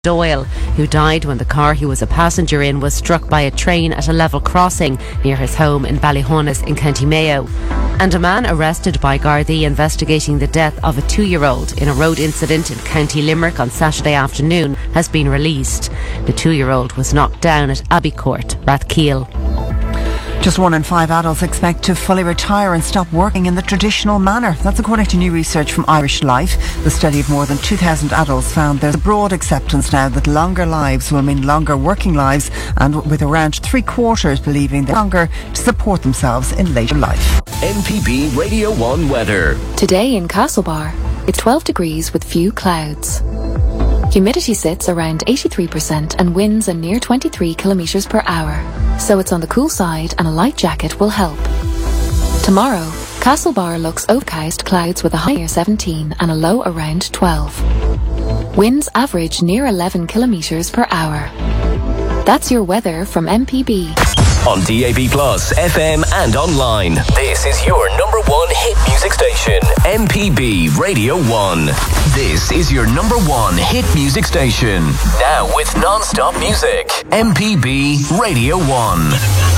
Doyle, who died when the car he was a passenger in was struck by a train at a level crossing near his home in Ballyhonus in County Mayo. And a man arrested by Gardaí investigating the death of a 2-year-old in a road incident in County Limerick on Saturday afternoon has been released. The 2-year-old was knocked down at Abbey Court, Rathkeale. Just 1 in 5 adults expect to fully retire and stop working in the traditional manner. That's according to new research from Irish Life. The study of more than 2,000 adults found there's a broad acceptance now that longer lives will mean longer working lives, and with around 3/4 believing they're longer to support themselves in later life. MPB Radio 1 weather. Today in Castlebar, it's 12 degrees with few clouds. Humidity sits around 83% and winds a near 23 kilometres per hour. So it's on the cool side and a light jacket will help. Tomorrow, Castlebar looks overcast, clouds with a high near 17 and a low around 12. Winds average near 11 kilometres per hour. That's your weather from MPB. On DAB+, FM and online. This is your #1 hit music station, MPB Radio 1. This is your #1 hit music station. Now with non-stop music, MPB Radio 1.